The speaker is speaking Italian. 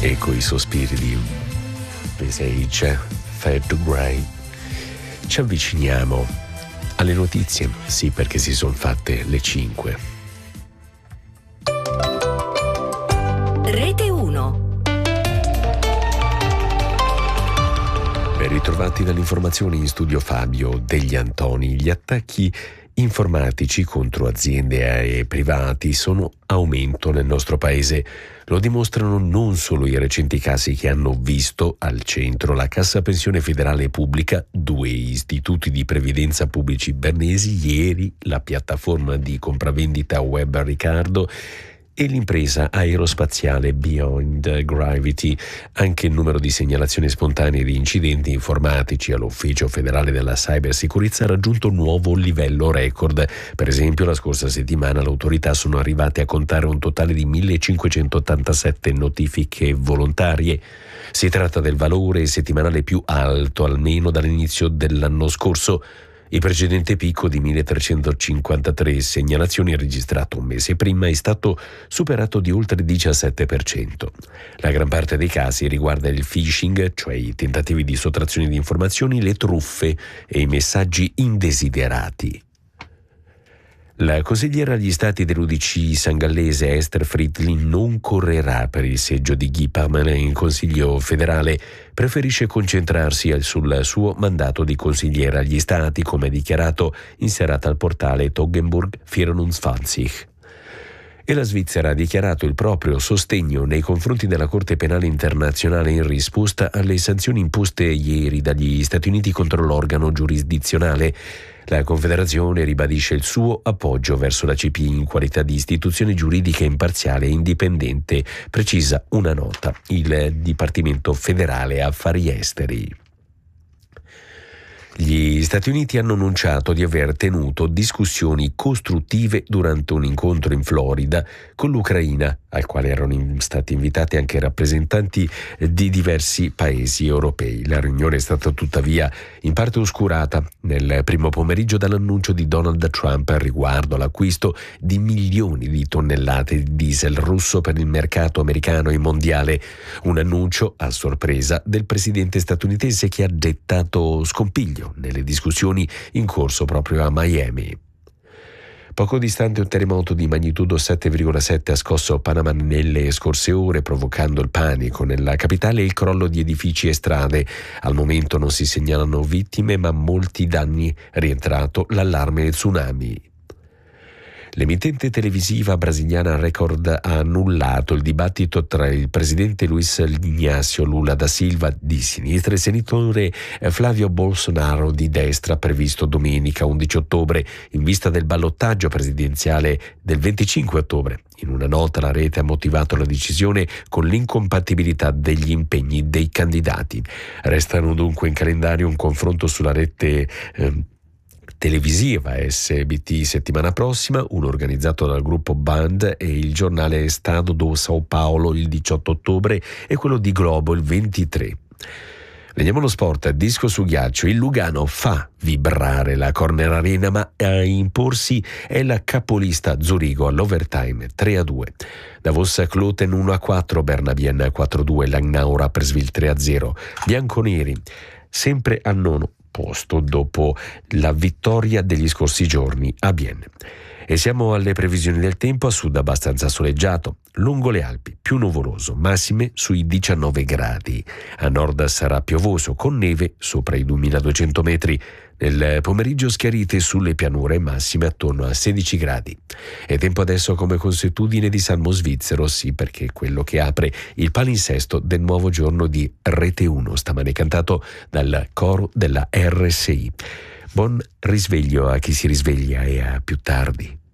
Ecco i sospiri di Visage Fade Grey. Ci avviciniamo alle notizie, sì, perché si sono fatte le 5. Rete 1. Ben ritrovati dall'informazione, in studio Fabio Degli Antoni. Gli attacchi informatici contro aziende e privati sono aumento nel nostro paese. Lo dimostrano non solo i recenti casi che hanno visto al centro la Cassa Pensione Federale Pubblica, 2 istituti di previdenza pubblici bernesi, ieri la piattaforma di compravendita web Riccardo e l'impresa aerospaziale Beyond Gravity. Anche il numero di segnalazioni spontanee di incidenti informatici all'Ufficio Federale della Cybersicurezza ha raggiunto un nuovo livello record. Per esempio, la scorsa settimana le autorità sono arrivate a contare un totale di 1587 notifiche volontarie. Si tratta del valore settimanale più alto almeno dall'inizio dell'anno scorso. Il precedente picco di 1353 segnalazioni registrato un mese prima è stato superato di oltre il 17%. La gran parte dei casi riguarda il phishing, cioè i tentativi di sottrazione di informazioni, le truffe e i messaggi indesiderati. La consigliera agli stati dell'UDC sangallese Esther Friedlin non correrà per il seggio di Guy Parmelin in Consiglio federale, preferisce concentrarsi sul suo mandato di consigliera agli stati, come dichiarato in serata al portale Toggenburg 24. E la Svizzera ha dichiarato il proprio sostegno nei confronti della Corte Penale Internazionale in risposta alle sanzioni imposte ieri dagli Stati Uniti contro l'organo giurisdizionale. La Confederazione ribadisce il suo appoggio verso la CPI in qualità di istituzione giuridica imparziale e indipendente, precisa una nota il Dipartimento Federale Affari Esteri. Gli Stati Uniti hanno annunciato di aver tenuto discussioni costruttive durante un incontro in Florida con l'Ucraina, al quale erano stati invitati anche rappresentanti di diversi paesi europei. La riunione è stata tuttavia in parte oscurata nel primo pomeriggio dall'annuncio di Donald Trump riguardo all'acquisto di milioni di tonnellate di diesel russo per il mercato americano e mondiale. Un annuncio a sorpresa del presidente statunitense che ha gettato scompiglio nelle discussioni in corso proprio a Miami. Poco distante un terremoto di magnitudo 7,7 ha scosso Panama nelle scorse ore, provocando il panico nella capitale e il crollo di edifici e strade. Al momento non si segnalano vittime, ma molti danni. Rientrato l'allarme tsunami. L'emittente televisiva brasiliana Record ha annullato il dibattito tra il presidente Luiz Inácio Lula da Silva di sinistra e il senatore Flavio Bolsonaro di destra, previsto domenica 11 ottobre in vista del ballottaggio presidenziale del 25 ottobre. In una nota la rete ha motivato la decisione con l'incompatibilità degli impegni dei candidati. Restano dunque in calendario un confronto sulla rete televisiva SBT settimana prossima, uno organizzato dal gruppo Band e il giornale Estado do São Paulo il 18 ottobre e quello di Globo il 23. Veniamo allo sport. Disco su ghiaccio. Il Lugano fa vibrare la Corner Arena, ma a imporsi è la capolista Zurigo all'overtime 3-2. Davos Kloten 1-4, Bernabien 4-2, Langnau Rapperswil 3-0. Bianconeri sempre al nono posto dopo la vittoria degli scorsi giorni a Bienne. E siamo alle previsioni del tempo. A sud abbastanza soleggiato, lungo le Alpi più nuvoloso, massime sui 19 gradi. A nord sarà piovoso con neve sopra i 2200 metri. Nel pomeriggio schiarite sulle pianure, massime attorno a 16 gradi. È tempo adesso come consuetudine di Salmo Svizzero, sì, perché è quello che apre il palinsesto del nuovo giorno di Rete 1, stamane cantato dal coro della RSI. Buon risveglio a chi si risveglia e a più tardi.